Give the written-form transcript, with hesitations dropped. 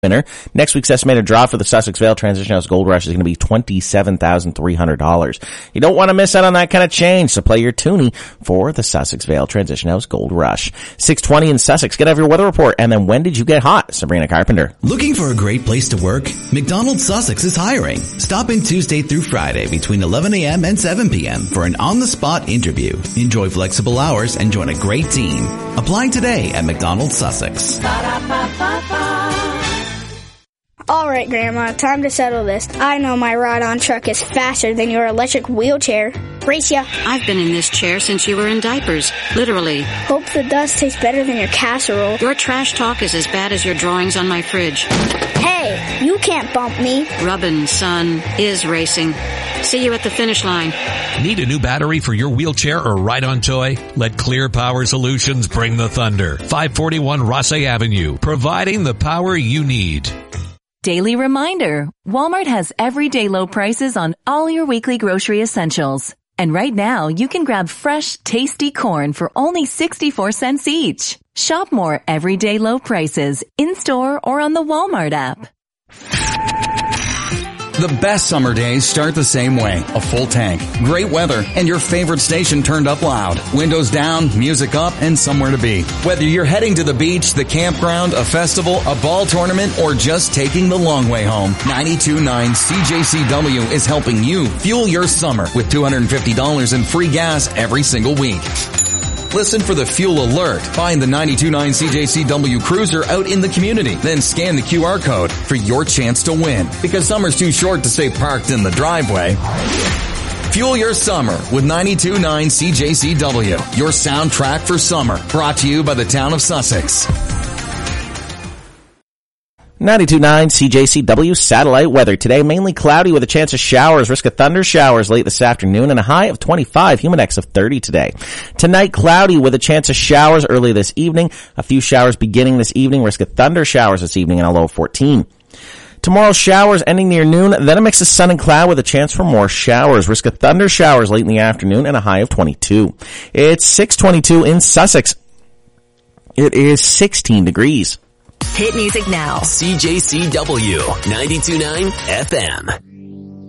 winner. Next week's estimated draw for the Sussex Vale Transition House Gold Rush is going to be $27,300. You don't want to miss out on that kind of change, so play your toonie for the Sussex Vale Transition House Gold Rush. 6:20 in Sussex. Get out of your weather report. And then when did you get hot? Sabrina Carpenter. Looking for a great place to work? McDonald's Sussex is hiring. Stop in Tuesday through Friday between 11 a.m. and 7 p.m. for an on-the-spot interview. Enjoy flexible hours and join a great team. Apply today at McDonald's Sussex. All right, Grandma, time to settle this. I know my ride-on truck is faster than your electric wheelchair. Race ya. I've been in this chair since you were in diapers. Literally. Hope the dust tastes better than your casserole. Your trash talk is as bad as your drawings on my fridge. Hey, you can't bump me. Rubbin', son, is racing. See you at the finish line. Need a new battery for your wheelchair or ride-on toy? Let Clear Power Solutions bring the thunder. 541 Rossay Avenue, providing the power you need. Daily reminder, Walmart has everyday low prices on all your weekly grocery essentials. And right now, you can grab fresh, tasty corn for only 64 cents each. Shop more everyday low prices in-store or on the Walmart app. The best summer days start the same way. A full tank, great weather, and your favorite station turned up loud. Windows down, music up, and somewhere to be. Whether you're heading to the beach, the campground, a festival, a ball tournament, or just taking the long way home, 92.9 CJCW is helping you fuel your summer with $250 in free gas every single week. Listen for the fuel alert. Find the 92.9 CJCW Cruiser out in the community. Then scan the QR code for your chance to win. Because summer's too short to stay parked in the driveway. Fuel your summer with 92.9 CJCW. Your soundtrack for summer. Brought to you by the town of Sussex. 92.9 CJCW satellite weather. Today, mainly cloudy with a chance of showers. Risk of thunder showers late this afternoon and a high of 25. Humidex of 30 today. Tonight, cloudy with a chance of showers early this evening. A few showers beginning this evening. Risk of thunder showers this evening and a low of 14. Tomorrow, showers ending near noon. Then a mix of sun and cloud with a chance for more showers. Risk of thunder showers late in the afternoon and a high of 22. It's 6:22 in Sussex. It is 16 degrees. Hit music now. CJCW 92.9 FM.